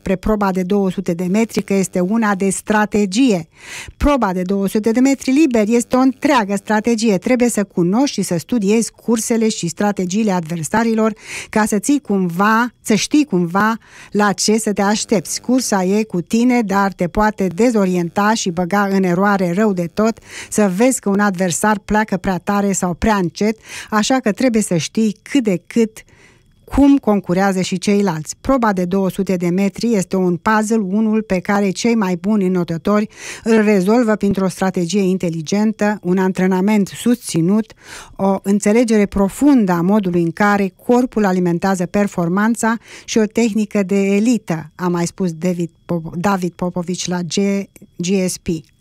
despre proba de 200 de metri că este una de strategie. Proba de 200 de metri liber este o întreagă strategie. Trebuie să cunoști și să studiezi cursele și strategiile adversarilor ca să știi cumva la ce să te aștepți. Cursa e cu tine, dar te poate dezorienta și băga în eroare rău de tot, să vezi că un adversar pleacă prea tare sau prea încet, așa că trebuie să știi cât de cât cum concurează și ceilalți. Proba de 200 de metri este un puzzle, unul pe care cei mai buni înotători îl rezolvă printr-o strategie inteligentă, un antrenament susținut, o înțelegere profundă a modului în care corpul alimentează performanța și o tehnică de elită, a mai spus David Popovici la GSP.